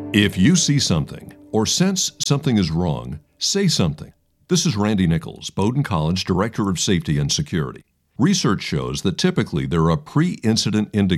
If you see something or sense something is wrong, say something. This is Randy Nichols, Bowdoin College Director of Safety and Security. Research shows that typically there are pre-incident indicators